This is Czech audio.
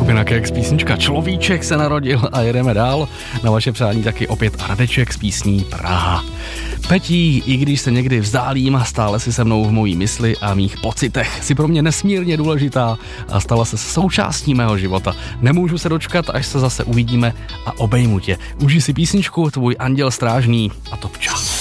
Skupina Kex, písnička Človíček se narodil a jedeme dál. Na vaše přání taky opět Radeček s písní Praha. Petí, i když se někdy vzdálím, stále si se mnou v mojí mysli a mých pocitech. Jsi pro mě nesmírně důležitá a stala se součástí mého života. Nemůžu se dočkat, až se zase uvidíme a obejmu tě. Užij si písničku, tvůj anděl strážný a Topča.